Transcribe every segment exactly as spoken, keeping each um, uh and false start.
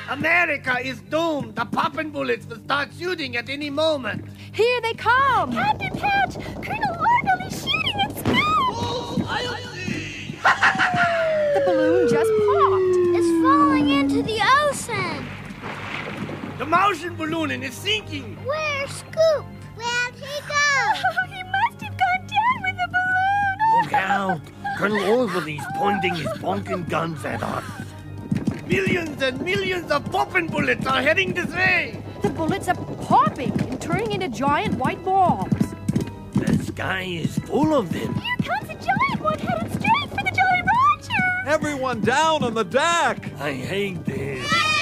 America is doomed. The popping bullets will start shooting at any moment. Here they come. Captain Patch, Colonel Arnold is shooting at Scoop. Oh, I see. The balloon just popped. It's falling into the ocean. The Martian balloon is sinking. Where's Scoop? Where'd he go? Oh, he must have gone down with the balloon. Look out. Colonel Orville is pointing his bonking guns at us. Millions and millions of popping bullets are heading this way. The bullets are popping and turning into giant white balls. The sky is full of them. Here comes a giant one headed straight for the Jolly Roger. Everyone down on the deck! I hate this.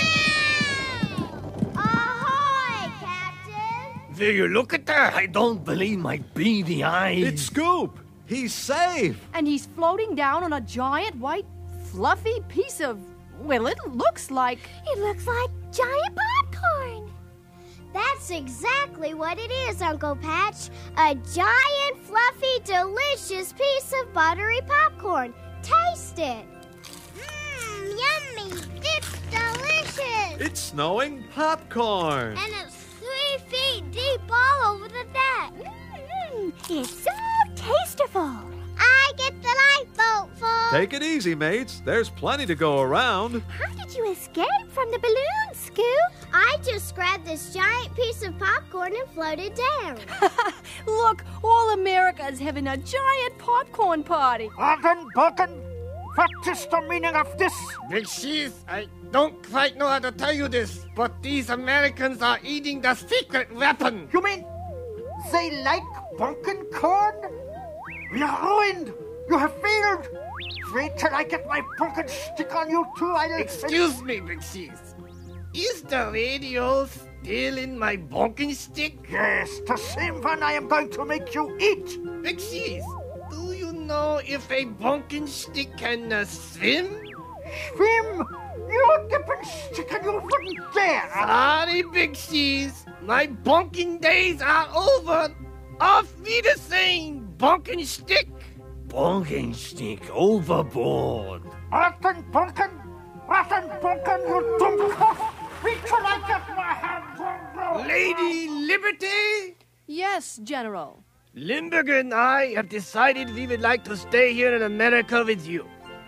Ahoy, Captain. Will you look at that? I don't believe my beady eyes. It's Scoop! He's safe! And he's floating down on a giant white fluffy piece of, well, it looks like... It looks like giant popcorn. That's exactly what it is, Uncle Patch. A giant, fluffy, delicious piece of buttery popcorn. Taste it. Mmm, yummy. It's delicious. It's snowing popcorn! And it's three feet deep all over the deck. Mmm, it's so tasteful. I get the lifeboat full. Take it easy, mates. There's plenty to go around. How did you escape from the balloon, Scoop? I just grabbed this giant piece of popcorn and floated down. Look, all America's having a giant popcorn party. Arden, Balkan, what is the meaning of this? Big Cheese, I don't quite know how to tell you this, but these Americans are eating the secret weapon. You mean they like pumpkin corn? We are ruined. You have failed. Wait till I get my pumpkin stick on you too. I'll... Excuse me, Big Cheese. Is the radio still in my bonking stick? Yes, the same one I am going to make you eat. Big Cheese, do you know if a bonking stick can uh, swim? Swim? You dipping stick and you wouldn't dare. Sorry, Big Cheese. My bonking days are over. Auf Wiedersehen, bonking stick. Bonking stick overboard. Arden, Balkan, Arden, Balkan, you dummkopf. Wait till I get my hands on you. Lady Liberty? Yes, General. Limburger and I have decided we would like to stay here in America with you.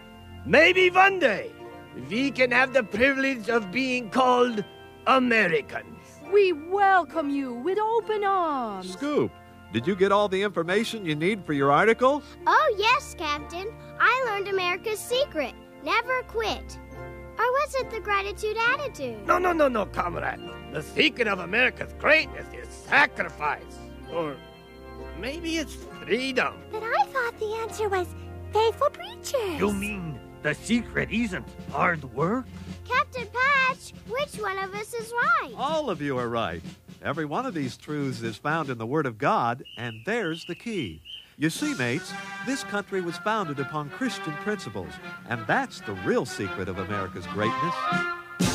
Maybe one day we can have the privilege of being called Americans. We welcome you with open arms. Scoop, did you get all the information you need for your article? Oh, yes, Captain. I learned America's secret. Never quit. Or was it the gratitude attitude? No, no, no, no, comrade. The secret of America's greatness is sacrifice. Or maybe it's freedom. But I thought the answer was faithful preachers. You mean the secret isn't hard work? Captain Patch, which one of us is right? All of you are right. Every one of these truths is found in the Word of God, and there's the key. You see, mates, this country was founded upon Christian principles, and that's the real secret of America's greatness.